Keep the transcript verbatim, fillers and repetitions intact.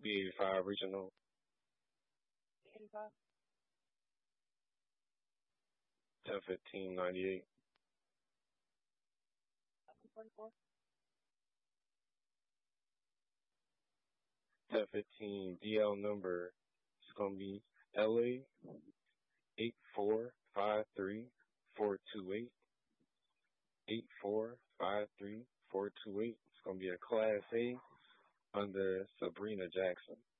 B eighty-five regional. eighty-five. ten fifteen ninety-eight. forty-four. ten fifteen D L number is gonna be L A eight four five three four two eight. eight four five three four two eight. It's gonna be a Class A under Sabrina Jackson.